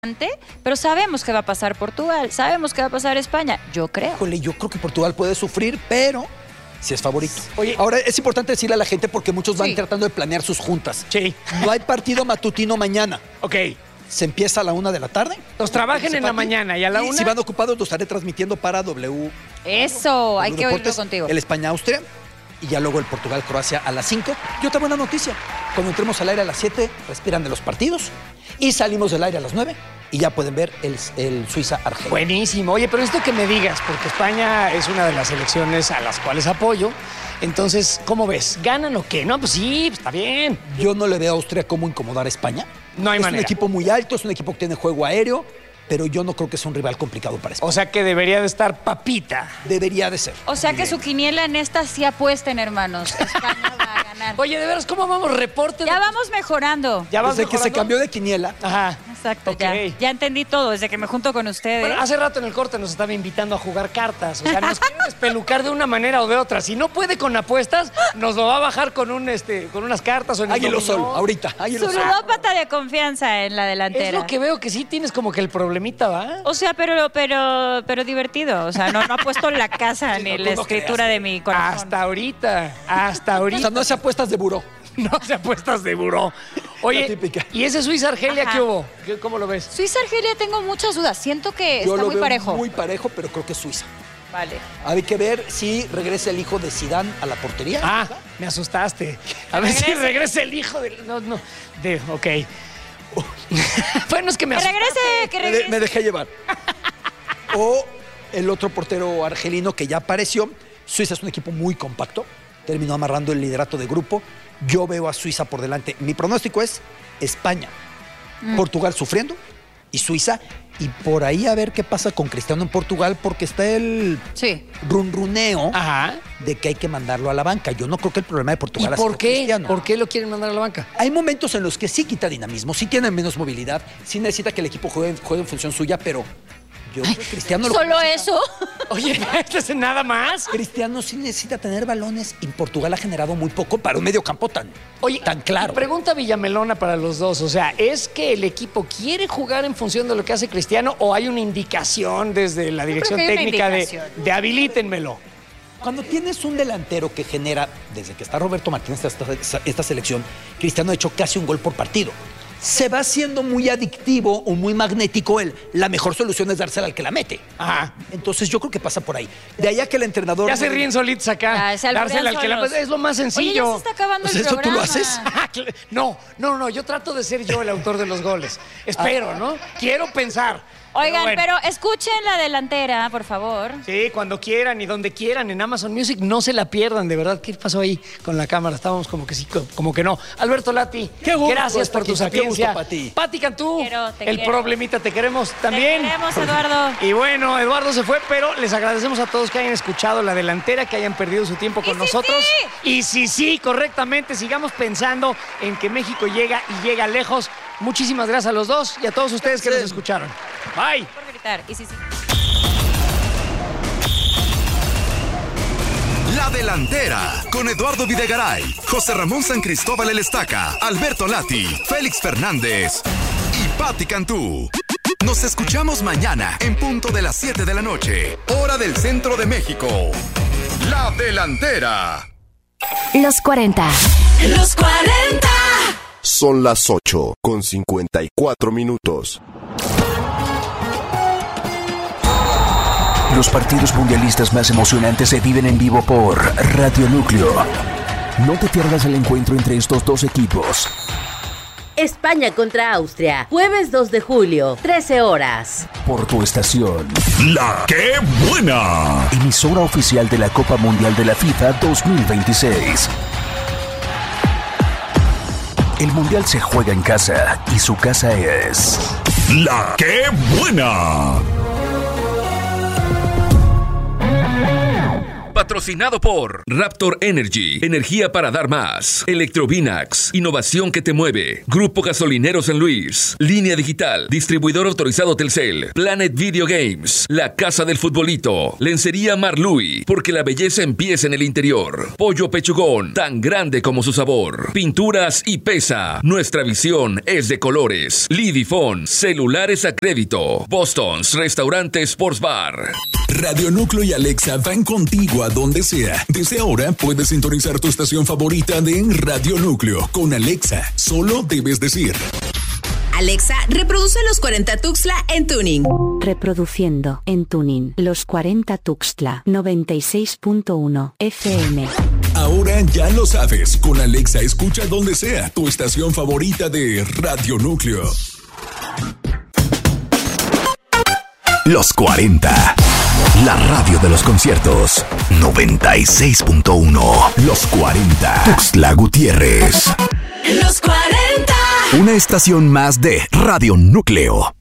pero sabemos que va a pasar Portugal, sabemos que va a pasar España, yo creo. Híjole, yo creo que Portugal puede sufrir, pero sí es favorito. Oye, ahora es importante decirle a la gente porque muchos van Sí. tratando de planear sus juntas. Sí. No hay partido matutino mañana. Ok. Se empieza a la 1 de la tarde. Los trabajen en la mañana y a la 1. Si van ocupados, los estaré transmitiendo para W. Eso, hay que oírlo Deportes, contigo. El España-Austria y ya luego el Portugal-Croacia a las 5. Y otra buena noticia, cuando entremos al aire a las 7, respiran de los partidos y salimos del aire a las 9 y ya pueden ver el Suiza-Argelia. Buenísimo. Oye, pero esto que me digas, porque España es una de las selecciones a las cuales apoyo. Entonces, ¿cómo ves? ¿Ganan o qué? No, pues sí, está bien. Yo no le veo a Austria cómo incomodar a España. No hay manera. Es un equipo muy alto, es un equipo que tiene juego aéreo, pero yo no creo que sea un rival complicado para España. O sea que debería de estar papita. Debería de ser. O sea que su quiniela en esta sí apuesten, hermanos. España va a ganar. Oye, de veras, ¿cómo vamos? Reporte. Ya vamos mejorando. ¿Ya vas Desde que se mejorando? cambió de quiniela, Ajá. Exacto, Ok. ya entendí todo desde que me junto con ustedes. Bueno, hace rato en el corte nos estaba invitando a jugar cartas. O sea, nos quiere despelucar de una manera o de otra. Si no puede con apuestas, nos lo va a bajar con con unas cartas o en el Águilo dominó. Sol, ahorita, Águilo Su Sol. ludópata de confianza en la delantera. Es lo que veo que sí tienes como que el problemita, ¿va? O sea, pero divertido. O sea, no ha puesto la casa Sí, ni no, la tú no escritura creas. de mi corazón. Hasta ahorita. Hasta O ahorita. sea, no hace apuestas de buró. No se apuestas de buró. La Oye, típica. ¿y ese Suiza-Argelia Ajá. qué hubo? ¿Cómo lo ves? Suiza-Argelia tengo muchas dudas. Siento que Yo está lo muy veo parejo. muy parejo, pero creo que es Suiza. Vale. Hay que ver si regresa el hijo de Zidane a la portería. Ah, me asustaste. A ver si regresa el hijo del... No, ok. Bueno, es que me Que asustaste. regrese, que regrese. Me dejé llevar. O el otro portero argelino que ya apareció. Suiza es un equipo muy compacto. Terminó amarrando el liderato de grupo. Yo veo a Suiza por delante. Mi pronóstico es España, Portugal sufriendo y Suiza. Y por ahí a ver qué pasa con Cristiano en Portugal, porque está el Sí. runruneo Ajá. de que hay que mandarlo a la banca. Yo no creo que el problema de ¿Y Portugal por sido qué? Cristiano. ¿Por qué lo quieren mandar a la banca? Hay momentos en los que sí quita dinamismo, sí tiene menos movilidad, sí necesita que el equipo juegue en función suya, pero yo creo que Cristiano lo ¿Solo necesita. eso? Oye, ¿esto es nada más? Cristiano sí necesita tener balones y Portugal ha generado muy poco para un mediocampo tan claro. Pregunta Villamelona para los dos. O sea, ¿es que el equipo quiere jugar en función de lo que hace Cristiano o hay una indicación desde la dirección que hay una técnica indicación. de habilítenmelo? Cuando tienes un delantero que genera, desde que está Roberto Martínez esta selección, Cristiano ha hecho casi un gol por partido. Se va haciendo muy adictivo o muy magnético él. La mejor solución es dársela al que la mete. Ajá. Entonces yo creo que pasa por ahí. De ahí a que el entrenador... Ya se ríen solitos acá. Ya, se alburean Dársela al que la... solos. Es lo más Oye, ya sencillo. se está acabando Pues el eso tú programa. lo haces. No, yo trato de ser yo el autor de los goles. Espero, ¿no? Quiero pensar. Oigan, bueno. pero escuchen la delantera, por favor. Sí, cuando quieran y donde quieran en Amazon Music, no se la pierdan, de verdad. ¿Qué pasó ahí con la cámara? Estábamos como que sí, como que no. Alberto Lati, Qué gusto gracias estar por tu aquí, qué gusto, sapiencia. Pati. Pati Cantú, Te el quiero. problemita, te queremos también. Te queremos, Eduardo. Y bueno, Eduardo se fue, pero les agradecemos a todos que hayan escuchado la delantera, que hayan perdido su tiempo con sí, nosotros. sí! Y sí, correctamente, sigamos pensando en que México llega y llega lejos. Muchísimas gracias a los dos y a todos ustedes que nos escucharon. Bye. Por gritar. Y sí. La Delantera, con Eduardo Videgaray, José Ramón San Cristóbal El Estaca, Alberto Lati, Félix Fernández y Pati Cantú. Nos escuchamos mañana en punto de las 7 de la noche, hora del centro de México. La Delantera. Los 40. Los 40. Son las 8:54. Los partidos mundialistas más emocionantes se viven en vivo por Radio Núcleo. No te pierdas el encuentro entre estos dos equipos. España contra Austria, jueves 2 de julio, 13 horas. Por tu estación. La ¡Qué buena! Emisora oficial de la Copa Mundial de la FIFA 2026. El Mundial se juega en casa y su casa es... La ¡Qué buena! Patrocinado por Raptor Energy, energía para dar más. Electrovinax, innovación que te mueve. Grupo Gasolinero San Luis. Línea Digital, distribuidor autorizado Telcel. Planet Video Games, la casa del futbolito. Lencería Marlui, porque la belleza empieza en el interior. Pollo Pechugón, tan grande como su sabor. Pinturas y Pesa, nuestra visión es de colores. Lidifón, celulares a crédito. Boston's Restaurante Sports Bar. Radio Núcleo y Alexa van contigo a donde sea. Desde ahora puedes sintonizar tu estación favorita de Radio Núcleo. Con Alexa, solo debes decir: Alexa, reproduce Los 40 Tuxtla en Tuning. Reproduciendo en Tuning Los 40 Tuxtla 96.1 FM. Ahora ya lo sabes. Con Alexa escucha donde sea tu estación favorita de Radio Núcleo. Los 40. La radio de los conciertos. 96.1. Los 40. Tuxtla Gutiérrez. Los 40. Una estación más de Radio Núcleo.